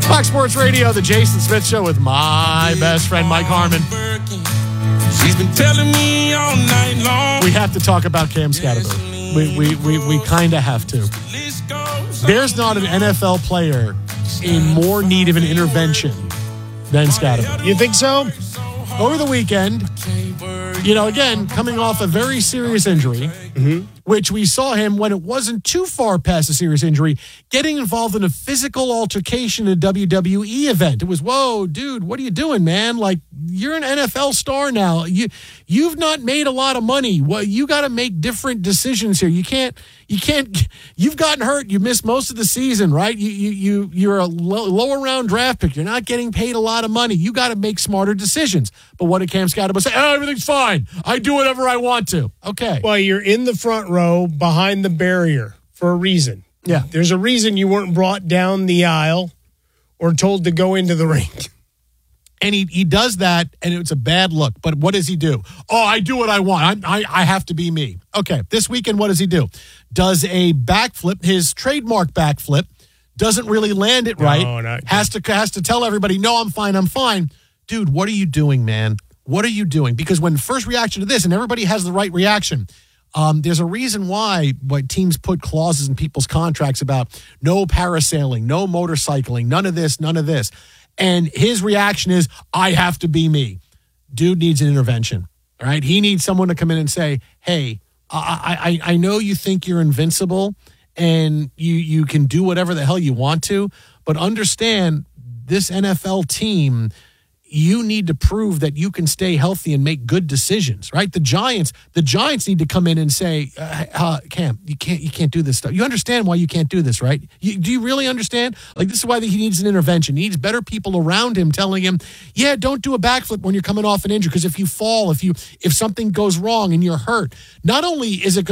Fox Sports Radio, the Jason Smith Show with my best friend, Mike Harmon. She's been telling me all night long. We have to talk about Cam Scatterbo. We kind of have to. There's not an NFL player in more need of an intervention than Scatterbo. You think so? Over the weekend, again, coming off a very serious injury, which we saw him when it wasn't too far past a serious injury, getting involved in a physical altercation at a WWE event. It was, whoa, dude, what are you doing, man? Like, you're an NFL star now. You've not made a lot of money. Well, you got to make different decisions here. You can't, you've gotten hurt. You missed most of the season, right? You're a lower round draft pick. You're not getting paid a lot of money. You got to make smarter decisions. But what did Cam Scatterbo say? Oh, everything's fine. I do whatever I want to. Okay. Well, you're in the front row behind the barrier for a reason. Yeah. There's a reason you weren't brought down the aisle or told to go into the ring. And he does that, and it's a bad look. But what does he do? Oh, I do what I want. I have to be me. Okay, this weekend, what does he do? Does a backflip, his trademark backflip, doesn't really land it right. No, has to tell everybody, no, I'm fine. Dude, what are you doing, man? What are you doing? Because when first reaction to this, and everybody has the right reaction, there's a reason why teams put clauses in people's contracts about no parasailing, no motorcycling, none of this. And his reaction is, I have to be me. Dude needs an intervention, all right? He needs someone to come in and say, hey, I know you think you're invincible and you can do whatever the hell you want to, but understand this NFL team, you need to prove that you can stay healthy and make good decisions, right? The Giants need to come in and say, Cam, you can't do this stuff. You understand why you can't do this, right? Do you really understand? Like, this is why he needs an intervention. He needs better people around him telling him, yeah, don't do a backflip when you're coming off an injury, because if you fall, if something goes wrong and you're hurt, not only is it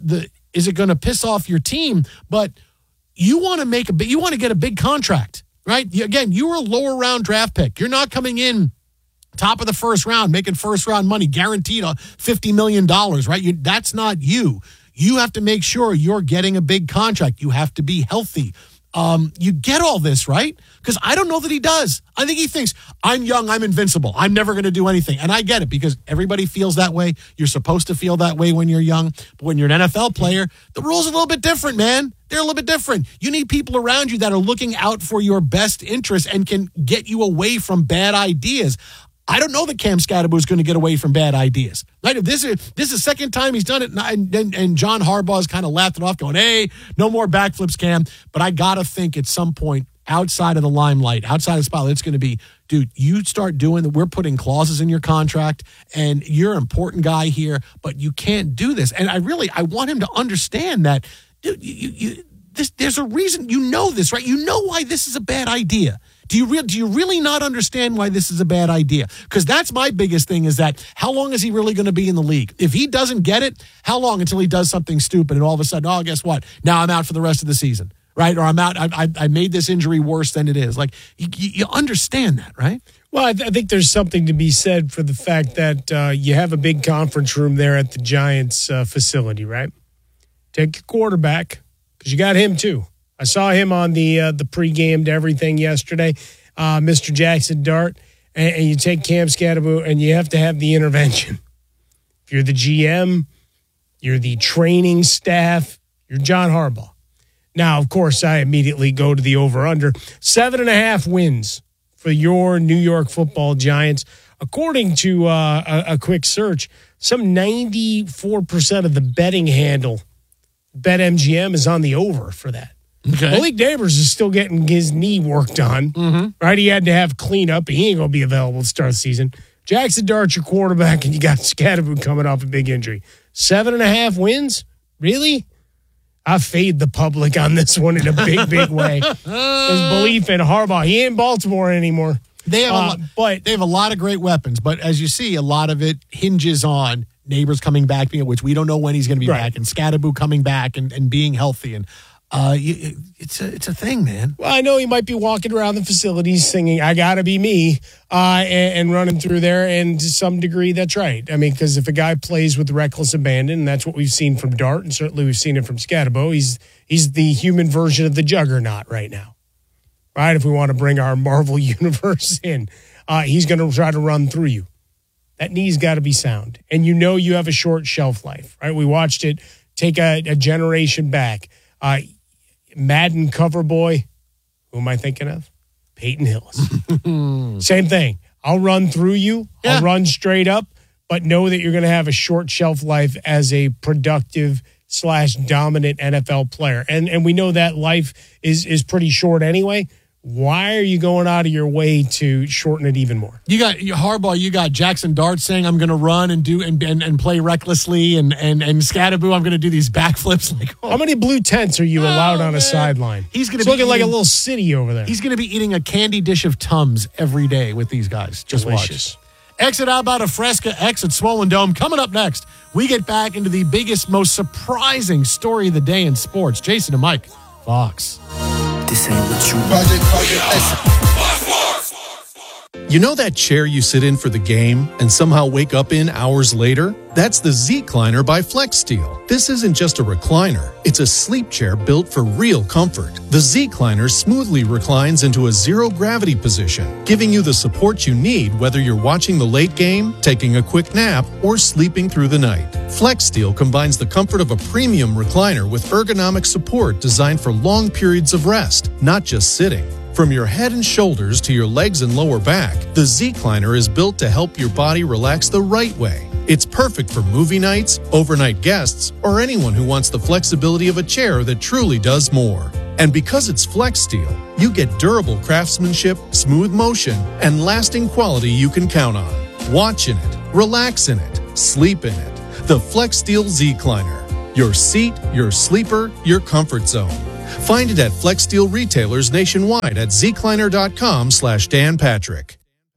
gonna piss off your team, but you want to get a big contract. Right? Again, you were a lower round draft pick. You're not coming in top of the first round, making first round money, guaranteed $50 million, right? That's not you. You have to make sure you're getting a big contract. You have to be healthy. You get all this, right? Because I don't know that he does. I think he thinks, I'm young, I'm invincible. I'm never going to do anything. And I get it, because everybody feels that way. You're supposed to feel that way when you're young. But when you're an NFL player, the rules are a little bit different, man. They're a little bit different. You need people around you that are looking out for your best interests and can get you away from bad ideas. I don't know that Cam Scatterbo is going to get away from bad ideas. Right? If this is the second time he's done it, and John Harbaugh's kind of laughed it off, going, hey, no more backflips, Cam. But I got to think at some point, outside of the limelight, outside of the spotlight, it's going to be, dude, you start doing that. We're putting clauses in your contract, and you're an important guy here, but you can't do this. And I want him to understand that, dude, there's a reason. You know this, right? You know why this is a bad idea. Do you really not understand why this is a bad idea? Because that's my biggest thing, is that how long is he really going to be in the league? If he doesn't get it, how long until he does something stupid and all of a sudden, oh, guess what? Now I'm out for the rest of the season, right? Or I'm out. I made this injury worse than it is. Like, you understand that, right? Well, I think there's something to be said for the fact that you have a big conference room there at the Giants facility, right? Take your quarterback, because you got him too. I saw him on the pregame to everything yesterday, Mr. Jackson Dart, and you take Cam Scatterbo, and you have to have the intervention. If you're the GM, you're the training staff, you're John Harbaugh. Now, of course, I immediately go to the over-under. 7.5 wins for your New York Football Giants. According to a quick search, some 94% of the betting handle, BetMGM, is on the over for that. Okay. Malik Neighbors is still getting his knee worked on, right? He had to have cleanup. He ain't going to be available to start the season. Jackson Dart, your quarterback, and you got Scatterbo coming off a big injury. 7.5 wins? Really? I fade the public on this one in a big, big way. There's belief in Harbaugh. He ain't Baltimore anymore. They have a lot of great weapons, but as you see, a lot of it hinges on Neighbors coming back, which we don't know when he's going to be back, and Scatterbo coming back and being healthy. And it's a thing, man. Well, I know he might be walking around the facilities singing "I Gotta Be Me" and running through there, and to some degree, that's right. I mean, because if a guy plays with reckless abandon, and that's what we've seen from Dart, and certainly we've seen it from Scatterbo, he's the human version of the juggernaut right now. right? If we want to bring our Marvel universe in, he's going to try to run through you. That knee's got to be sound. And you know you have a short shelf life, right? We watched it take a generation back. Madden cover boy, who am I thinking of? Peyton Hillis. Same thing. I'll run through you. Yeah. I'll run straight up, but know that you're going to have a short shelf life as a productive / dominant NFL player. And we know that life is pretty short anyway. Why are you going out of your way to shorten it even more? You got Harbaugh. You got Jackson Dart saying, "I'm going to run and do and play recklessly," and Scatterboo, "I'm going to do these backflips." Like, how many blue tents are you allowed on a sideline? He's going to be looking like a little city over there. He's going to be eating a candy dish of Tums every day with these guys. Just delicious. Watch. Exit out about a Fresca X at Swollen Dome. Coming up next, we get back into the biggest, most surprising story of the day in sports. Jason and Mike, Fox. This ain't what you want. You know that chair you sit in for the game and somehow wake up in hours later? That's the Z-Cliner by FlexSteel. This isn't just a recliner. It's a sleep chair built for real comfort. The Z-Cliner smoothly reclines into a zero-gravity position, giving you the support you need whether you're watching the late game, taking a quick nap, or sleeping through the night. FlexSteel combines the comfort of a premium recliner with ergonomic support designed for long periods of rest, not just sitting. From your head and shoulders to your legs and lower back, the Z-Cliner is built to help your body relax the right way. It's perfect for movie nights, overnight guests, or anyone who wants the flexibility of a chair that truly does more. And because it's FlexSteel, you get durable craftsmanship, smooth motion, and lasting quality you can count on. Watch in it, relax in it, sleep in it. The FlexSteel Z-Cliner. Your seat, your sleeper, your comfort zone. Find it at FlexSteel retailers nationwide at zcliner.com/Dan Patrick.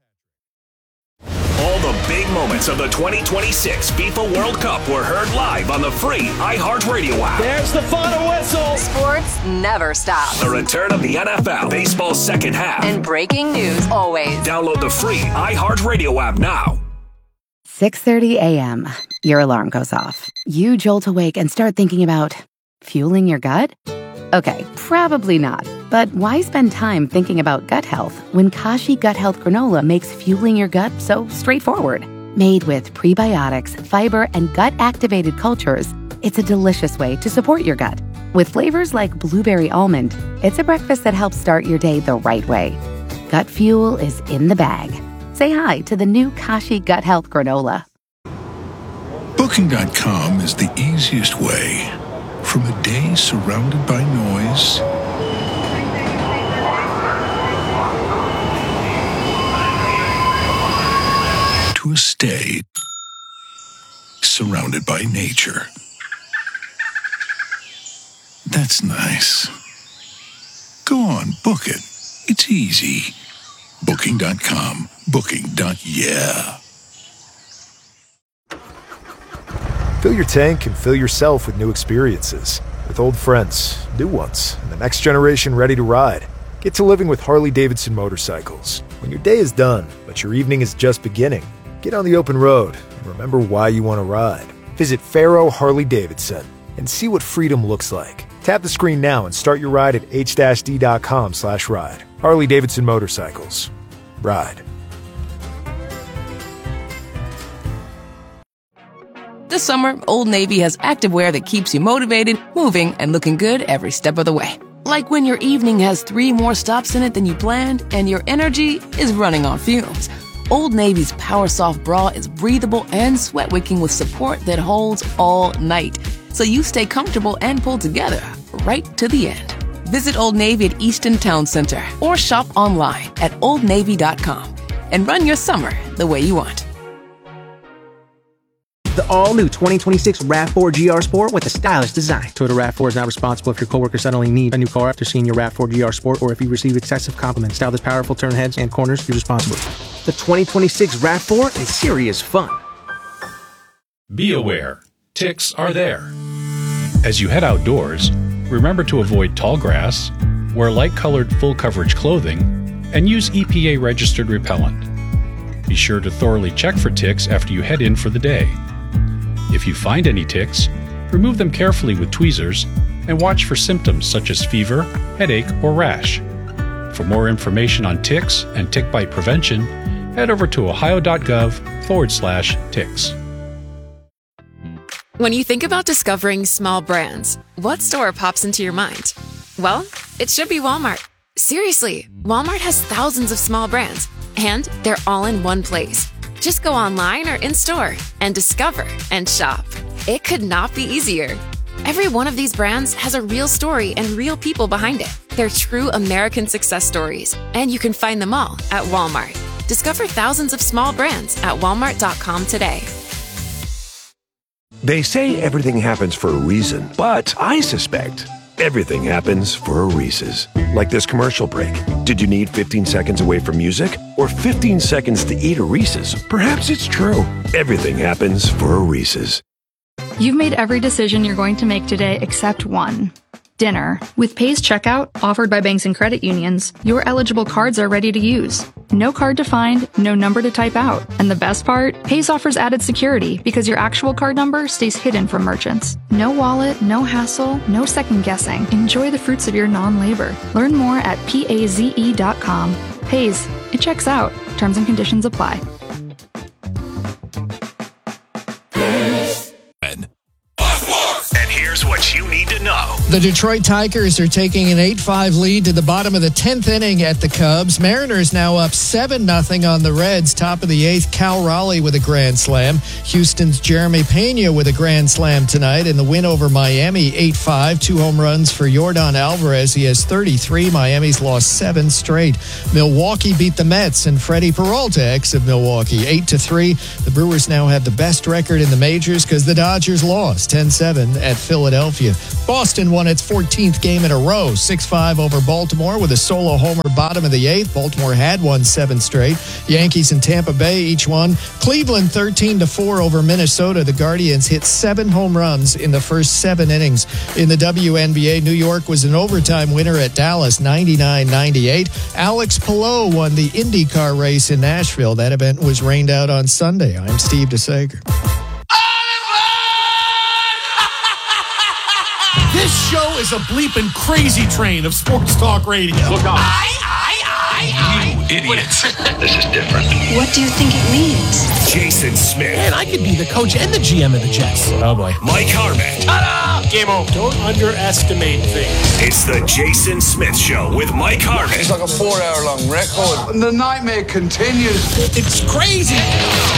All the big moments of the 2026 FIFA World Cup were heard live on the free iHeartRadio app. There's the final whistle. Sports never stops. The return of the NFL, baseball's second half. And breaking news always. Download the free iHeartRadio app now. 6:30 a.m. Your alarm goes off. You jolt awake and start thinking about fueling your gut? Okay, probably not. But why spend time thinking about gut health when Kashi Gut Health Granola makes fueling your gut so straightforward? Made with prebiotics, fiber, and gut-activated cultures, it's a delicious way to support your gut. With flavors like blueberry almond, it's a breakfast that helps start your day the right way. Gut fuel is in the bag. Say hi to the new Kashi Gut Health Granola. Booking.com is the easiest way. From a day surrounded by noise to a stay surrounded by nature. That's nice. Go on, book it. It's easy. Booking.com. Booking.yeah. Fill your tank and fill yourself with new experiences. With old friends, new ones, and the next generation ready to ride. Get to living with Harley-Davidson motorcycles. When your day is done, but your evening is just beginning, get on the open road and remember why you want to ride. Visit Faro Harley-Davidson and see what freedom looks like. Tap the screen now and start your ride at h-d.com/ride. Harley-Davidson Motorcycles. Ride. This summer, Old Navy has activewear that keeps you motivated, moving, and looking good every step of the way. Like when your evening has 3 more stops in it than you planned and your energy is running on fumes. Old Navy's Power Soft Bra is breathable and sweat-wicking with support that holds all night. So you stay comfortable and pulled together right to the end. Visit Old Navy at Easton Town Center or shop online at oldnavy.com and run your summer the way you want. The all-new 2026 RAV4 GR Sport with a stylish design. Toyota RAV4 is not responsible if your coworker suddenly needs a new car after seeing your RAV4 GR Sport or if you receive excessive compliments. Style this powerful, turn heads and corners, use responsibly. The 2026 RAV4 is serious fun. Be aware, ticks are there. As you head outdoors, remember to avoid tall grass, wear light-colored full-coverage clothing, and use EPA-registered repellent. Be sure to thoroughly check for ticks after you head in for the day. If you find any ticks, remove them carefully with tweezers and watch for symptoms such as fever, headache, or rash. For more information on ticks and tick bite prevention, head over to ohio.gov/ticks. When you think about discovering small brands, what store pops into your mind? Well, it should be Walmart. Seriously, Walmart has thousands of small brands, and they're all in one place. Just go online or in-store and discover and shop. It could not be easier. Every one of these brands has a real story and real people behind it. They're true American success stories, and you can find them all at Walmart. Discover thousands of small brands at walmart.com today. They say everything happens for a reason, but I suspect everything happens for a Reese's. Like this commercial break. Did you need 15 seconds away from music? Or 15 seconds to eat a Reese's? Perhaps it's true. Everything happens for a Reese's. You've made every decision you're going to make today except one. Dinner. With Paze Checkout, offered by banks and credit unions, your eligible cards are ready to use. No card to find, no number to type out. And the best part? Paze offers added security because your actual card number stays hidden from merchants. No wallet, no hassle, no second guessing. Enjoy the fruits of your non-labor. Learn more at paze.com. Paze. It checks out. Terms and conditions apply. And here's what you need to know. The Detroit Tigers are taking an 8-5 lead to the bottom of the 10th inning at the Cubs. Mariners now up 7-0 on the Reds. Top of the 8th, Cal Raleigh with a grand slam. Houston's Jeremy Pena with a grand slam tonight. In the win over Miami, 8-5. 2 home runs for Yordan Alvarez. He has 33. Miami's lost 7 straight. Milwaukee beat the Mets, and Freddie Peralta, ex of Milwaukee, 8-3. The Brewers now have the best record in the majors because the Dodgers lost 10-7 at Philadelphia. Boston won its 14th game in a row, 6-5 over Baltimore with a solo homer bottom of the 8th. Baltimore had won 7 straight. Yankees and Tampa Bay each won. Cleveland 13-4 over Minnesota. The Guardians hit 7 home runs in the first 7 innings. In the WNBA, New York was an overtime winner at Dallas, 99-98. Alex Palou won the IndyCar race in Nashville. That event was rained out on Sunday. I'm Steve DeSager. This show is a bleeping crazy train of sports talk radio. Look out. You idiots. This is different. What do you think it means? Jason Smith. Man, I could be the coach and the GM of the Jets. Oh, boy. Mike Harmon. Ta-da! Game over. Don't underestimate things. It's the Jason Smith Show with Mike Harmon. It's like a 4-hour-long record. And the nightmare continues. It's crazy.